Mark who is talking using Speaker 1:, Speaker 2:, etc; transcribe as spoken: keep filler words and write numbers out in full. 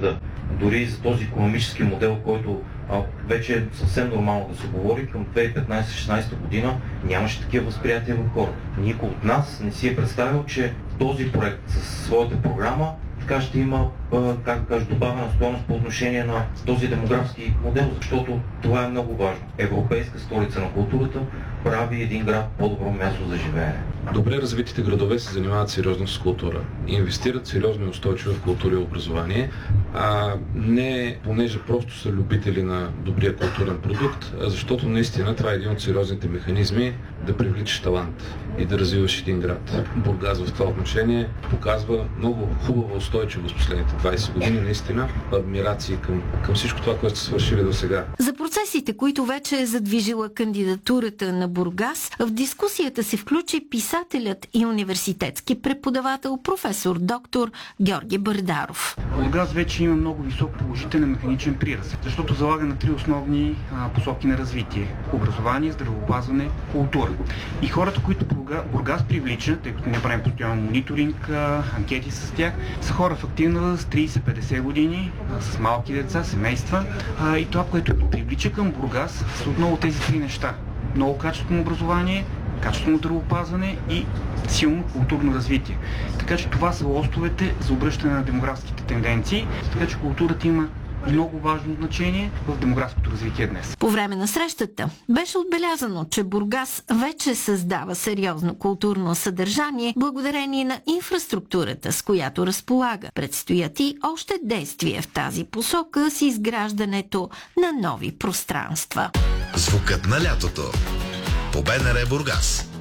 Speaker 1: града. Дори за този икономически модел, който а, вече е съвсем нормално да се говори, към две хиляди и петнадесета-шестнадесета година нямаше такива възприятия в хората. Никой от нас не си е представил, че този проект със своята програма така ще има, как да кажа, добавена стойност по отношение на този демографски модел, защото това е много важно. Европейска столица на културата прави един град по-добро място за живеене.
Speaker 2: Добре развитите градове се занимават сериозно с култура. Инвестират сериозно и устойчиво в култура и образование, а не понеже просто са любители на добрия културен продукт, а защото наистина това е един от сериозните механизми да привличаш талант и да развиваш един град. Бургас в това отношение показва много хубава устойчивост последните двадесет години, наистина адмирации към, към всичко това, което сте свършили до сега.
Speaker 3: За процесите, които вече е задвижила кандидатурата на Бургас, в дискусията се включи писателят и университетски преподавател професор доктор Георги Бърдаров.
Speaker 4: Бургас вече има много висок положителен механичен приръст, защото залага на три основни а, посоки на развитие: образование, здравеопазване, култура. И хората, които Бургас привлича, тъй като не правим постоянно мониторинг, а, анкети с тях, са хора в активна възраст тридесет-петдесет години, а, с малки деца, семейства. А, и това, което привлича към Бургас, са отново тези три неща: много качествено образование, качествено здравеопазване и силно културно развитие. Така че това са лостовете за обръщане на демографските тенденции, така че културата има много важно значение в демографското развитие днес.
Speaker 3: По време на срещата беше отбелязано, че Бургас вече създава сериозно културно съдържание благодарение на инфраструктурата, с която разполага. Предстоят и още действия в тази посока с изграждането на нови пространства.
Speaker 5: Звукът на лятото по БНР Бургас.